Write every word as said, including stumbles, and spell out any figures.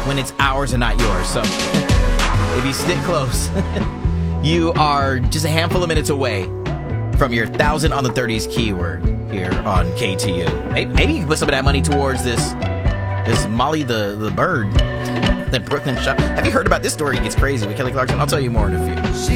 when it's ours and not yours. So if you stick close, you are just a handful of minutes away from your thousand on the thirties keyword here on K T U. Maybe, maybe you can put some of that money towards this this Molly the, the Bird, the Brooklyn shop. Have you heard about this story? It gets crazy with Kelly Clarkson. I'll tell you more in a few.